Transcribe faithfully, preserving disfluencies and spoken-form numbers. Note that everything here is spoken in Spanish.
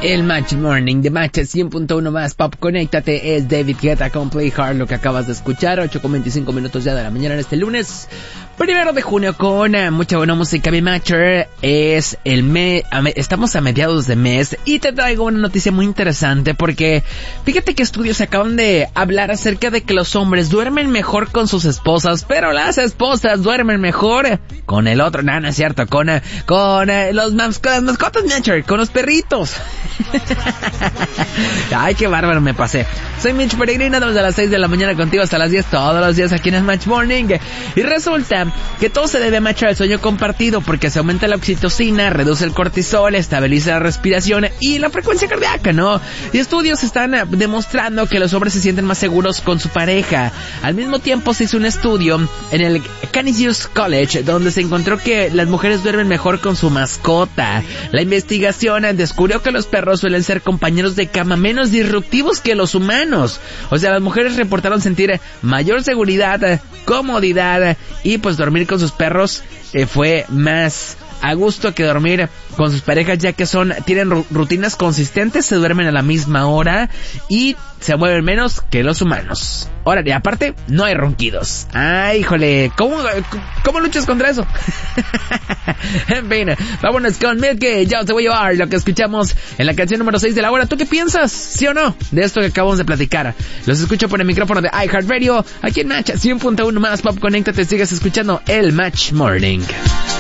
El Match Morning de Match cien punto uno más Pop. Conéctate, es David Guetta con Play Hard, lo que acabas de escuchar. Ocho con veinticinco minutos ya de la mañana en este lunes primero de junio, con uh, mucha buena música. Mi Matcher es el mes, estamos a mediados de mes y te traigo una noticia muy interesante, porque fíjate que estudios acaban de hablar acerca de que los hombres duermen mejor con sus esposas, pero las esposas duermen mejor con el otro. No, no es cierto, con, uh, con uh, los mas con las mascotas, Matcher, con los perritos. Ay, qué bárbaro me pasé. Soy Mitch Peregrino, desde las seis de la mañana contigo hasta las diez todos los días aquí en el Match Morning. Y resulta que todo se debe, Match, al sueño compartido, porque se aumenta la oxitocina, reduce el cortisol, estabiliza la respiración y la frecuencia cardíaca, ¿no? Y estudios están demostrando que los hombres se sienten más seguros con su pareja. Al mismo tiempo se hizo un estudio en el Canisius College donde se encontró que las mujeres duermen mejor con su mascota. La investigación descubrió que los perros suelen ser compañeros de cama menos disruptivos que los humanos. O sea, las mujeres reportaron sentir mayor seguridad, comodidad y pues dormir con sus perros eh, fue más a gusto que dormir con sus parejas, ya que son tienen rutinas consistentes, se duermen a la misma hora y se mueven menos que los humanos. Ahora, y aparte, no hay ronquidos. Ay, híjole, ¿cómo, cómo luchas contra eso? En fin, vámonos con Milky, yo te voy a llevar lo que escuchamos en la canción número seis de la hora. ¿Tú qué piensas? ¿Sí o no? De esto que acabamos de platicar. Los escucho por el micrófono de iHeartRadio, aquí en Match cien punto uno más Pop. Conéctate, sigues escuchando el Match Morning.